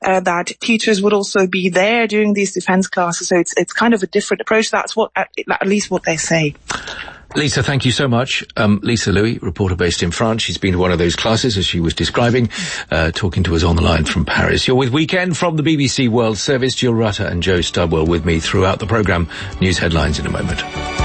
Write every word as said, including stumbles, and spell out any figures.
uh, that teachers would also be there during these defence classes. So it's it's kind of a different approach. That's what at, at least what they say. Lisa, thank you so much. Um, Lisa Louis, reporter based in France. She's been to one of those classes, as she was describing, uh, talking to us on the line from Paris. You're with Weekend from the B B C World Service. Jill Rutter and Joe Stubwell with me throughout the programme. News headlines in a moment.